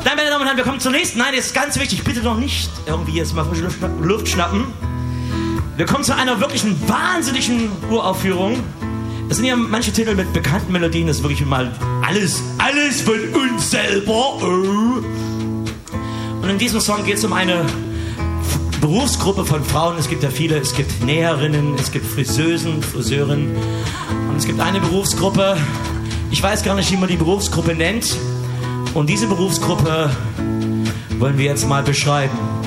Dann, meine Damen und Herren, wir kommen zur nächsten. Nein, das ist ganz wichtig. Bitte noch nicht irgendwie jetzt mal frische Luft schnappen. Wir kommen zu einer wirklichen wahnsinnigen Uraufführung. Das sind ja manche Titel mit bekannten Melodien. Das ist wirklich mal alles von uns selber. Und in diesem Song geht es um eine Berufsgruppe von Frauen. Es gibt ja viele. Es gibt Näherinnen, es gibt Friseurinnen. Und es gibt eine Berufsgruppe. Ich weiß gar nicht, wie man die Berufsgruppe nennt. Und diese Berufsgruppe wollen wir jetzt mal beschreiben.